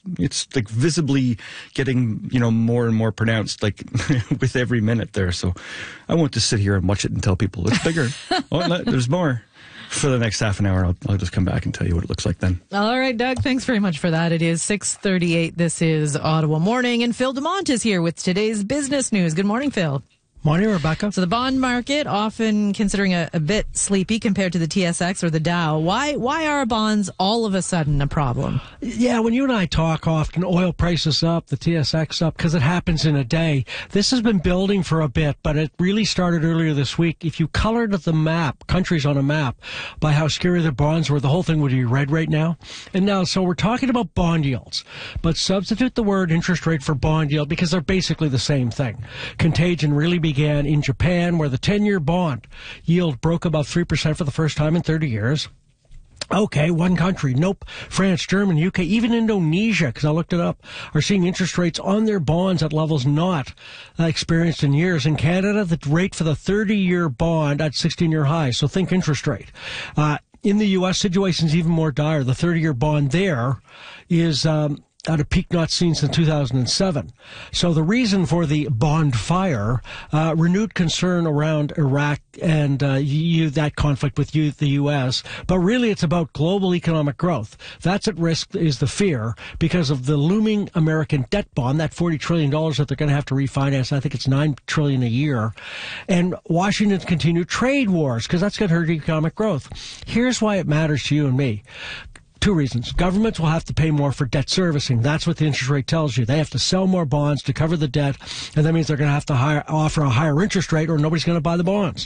it's like visibly getting, more and more pronounced, like with every minute there. So I won't just sit here and watch it and tell people it's bigger. There's more. For the next half an hour, I'll just come back and tell you what it looks like then. All right, Doug, thanks very much for that. It is 6:38. This is Ottawa Morning, and Phil Dumont is here with today's business news. Good morning, Phil. Morning, Rebecca. So the bond market, often considering a bit sleepy compared to the TSX or the Dow. Why are bonds all of a sudden a problem? Yeah, when you and I talk often, oil prices up, the TSX up, because it happens in a day. This has been building for a bit, but it really started earlier this week. If you colored the map, countries on a map, by how scary the bonds were, the whole thing would be red right now. And now, so we're talking about bond yields, but substitute the word interest rate for bond yield because they're basically the same thing. Contagion really began in Japan, where the 10-year bond yield broke above 3% for the first time in 30 years. Okay, one country. Nope. France, Germany, UK, even Indonesia, because I looked it up, are seeing interest rates on their bonds at levels not experienced in years. In Canada, the rate for the 30-year bond at 16-year high. So think interest rate. In the U.S., situation's even more dire. The 30-year bond there is at a peak not seen since 2007. So the reason for the bond fire, renewed concern around Iraq and that conflict with the U.S., but really it's about global economic growth. That's at risk, is the fear, because of the looming American debt bond, that $40 trillion that they're going to have to refinance. I think it's $9 trillion a year. And Washington's continued trade wars, because that's going to hurt economic growth. Here's why it matters to you and me. Two reasons. Governments will have to pay more for debt servicing. That's what the interest rate tells you. They have to sell more bonds to cover the debt, and that means they're going to have to offer a higher interest rate or nobody's going to buy the bonds.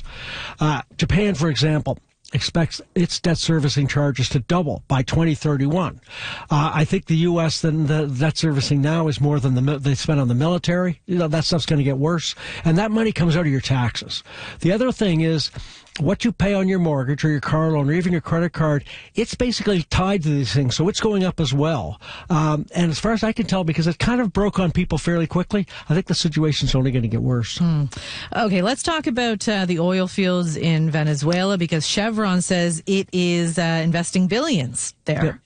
Japan, for example, expects its debt servicing charges to double by 2031. I think the U.S., then the debt servicing now is more than they spend on the military. That stuff's going to get worse, and that money comes out of your taxes. The other thing is, what you pay on your mortgage or your car loan or even your credit card, it's basically tied to these things, so it's going up as well. And as far as I can tell, because it kind of broke on people fairly quickly, I think the situation's only going to get worse. Okay, let's talk about the oil fields in Venezuela, because Chevron says it is investing billions there. Yeah.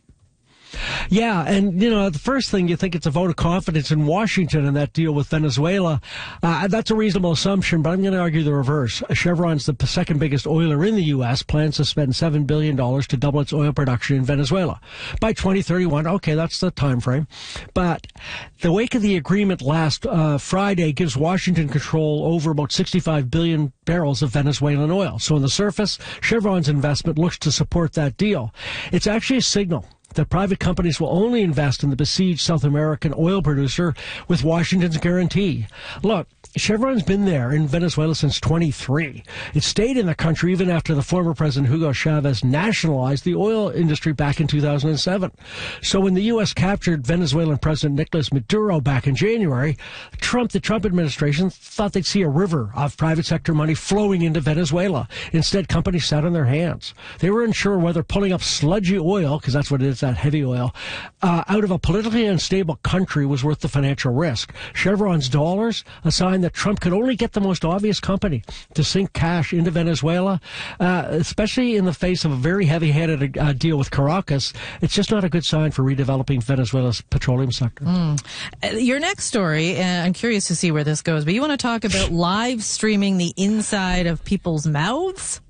Yeah, and, the first thing you think it's a vote of confidence in Washington in that deal with Venezuela. That's a reasonable assumption, but I'm going to argue the reverse. Chevron's the second biggest oiler in the U.S., plans to spend $7 billion to double its oil production in Venezuela. By 2031, okay, that's the time frame. But the wake of the agreement last Friday gives Washington control over about 65 billion barrels of Venezuelan oil. So on the surface, Chevron's investment looks to support that deal. It's actually a signal that private companies will only invest in the besieged South American oil producer with Washington's guarantee. Look, Chevron's been there in Venezuela since 23. It stayed in the country even after the former President Hugo Chavez nationalized the oil industry back in 2007. So when the U.S. captured Venezuelan President Nicolas Maduro back in January, the Trump administration thought they'd see a river of private sector money flowing into Venezuela. Instead, companies sat on their hands. They were unsure whether pulling up sludgy oil, because that's what it is, that heavy oil, out of a politically unstable country was worth the financial risk. Chevron's dollars, a sign that Trump could only get the most obvious company to sink cash into Venezuela, especially in the face of a very heavy-handed deal with Caracas. It's just not a good sign for redeveloping Venezuela's petroleum sector. Your next story, I'm curious to see where this goes, but you want to talk about live streaming the inside of people's mouths?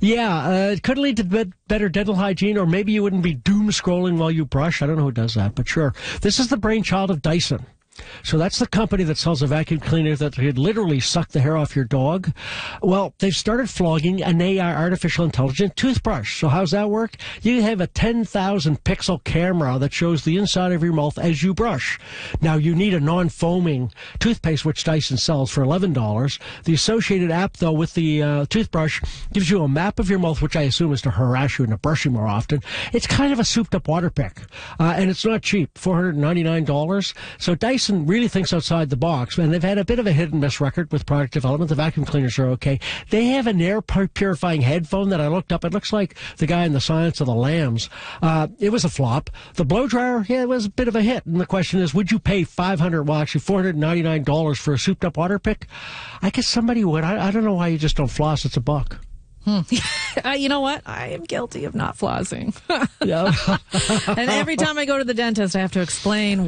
Yeah, it could lead to better dental hygiene, or maybe you wouldn't be doom scrolling while you brush. I don't know who does that, but sure. This is the brainchild of Dyson. So that's the company that sells a vacuum cleaner that could literally suck the hair off your dog. Well, they've started flogging an AI, artificial intelligent toothbrush. So how's that work? You have a 10,000 pixel camera that shows the inside of your mouth as you brush. Now, you need a non-foaming toothpaste, which Dyson sells for $11. The associated app, though, with the toothbrush gives you a map of your mouth, which I assume is to harass you into brushing more often. It's kind of a souped-up water pick, and it's not cheap, $499. So Dyson really thinks outside the box, and they've had a bit of a hit and miss record with product development. The vacuum cleaners are okay. They have an air purifying headphone that I looked up. It looks like the guy in The Silence of the Lambs. It was a flop. The blow dryer, yeah, it was a bit of a hit. And the question is, would you pay $499 for a souped up water pick? I guess somebody would. I don't know why you just don't floss. It's $1. You know what? I am guilty of not flossing. Yeah. And every time I go to the dentist, I have to explain